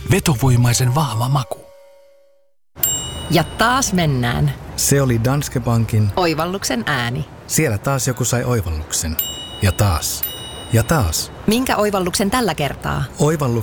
Vetovoimaisen vahva maku. Ja taas mennään. Se oli Danske Bankin Oivalluksen ääni. Siellä taas joku sai oivalluksen. Ja taas. Ja taas. Minkä oivalluksen tällä kertaa? Oivalluksen